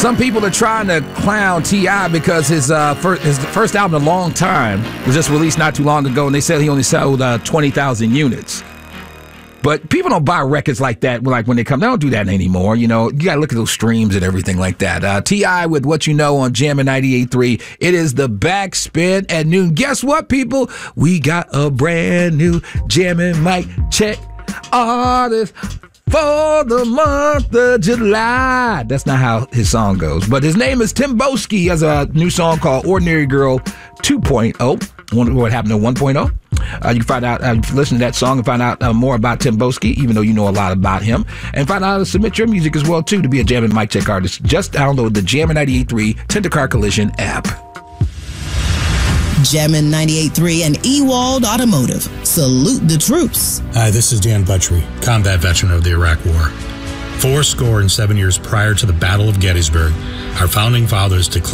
Some people are trying to clown T.I. because his first album in a long time was just released not too long ago, and they said he only sold 20,000 units. But people don't buy records like that like when they come. They don't do that anymore. You know, you got to look at those streams and everything like that. T.I. with What You Know on Jammin' 98.3. It is the Backspin at noon. Guess what, people? We got a brand new Jammin' Mic Check artist for the month of July. That's not how his song goes. But his name is Tim Boski. He has a new song called Ordinary Girl 2.0. Wonder what happened to 1.0? You can find out, listen to that song and find out more about Tim Boski, even though you know a lot about him. And find out how to submit your music as well, too, to be a Jammin' Mic Check artist. Just download the Jammin' 98.3 Tender Car Collision app. Jammin' 98.3 and Ewald Automotive. Salute the troops. Hi, this is Dan Butchery, combat veteran of the Iraq War. 4 score and 7 years prior to the Battle of Gettysburg, our founding fathers declared